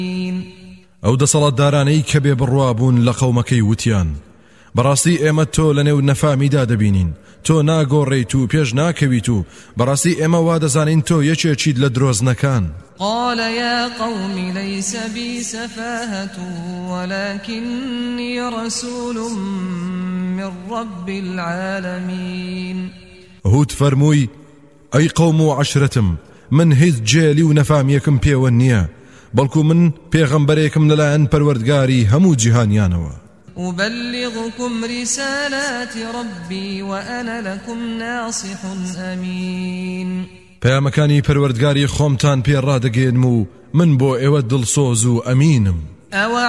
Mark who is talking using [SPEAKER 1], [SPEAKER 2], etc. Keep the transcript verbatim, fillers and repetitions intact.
[SPEAKER 1] ئەو دەسەڵاتدارانەی کە بێ بڕوابوون لە قەومەکەی وتیان بەڕاستی ئێمە تۆ لە نێو نەفامیدا دەبینین، تۆ ناگۆڕیت و پێش ناکەویت و بەڕاستی ئێمە وا دەزانین تۆ یەکێکیت لە درۆزنەکان.
[SPEAKER 2] قال يا قوم ليس بي سفاهة ولكني رسول من رب العالمين.
[SPEAKER 1] هود فرمووی ئەی قەوم و عەشرەتم، من هیچ جێلی و نەفامیەکم پێوە نییە، بەڵکو من پێغەمبەرێکم لەلایەن پەروەردگاری هەموو جیهانیانەوە.
[SPEAKER 2] أبلغكم رسالات ربي وأنا لكم ناصح أمين.
[SPEAKER 1] پەیامەکانی پەروەردگاری خۆمتان پێ ڕادەگەێنم و من بۆ ئێوە دڵسۆز و ئەمینم.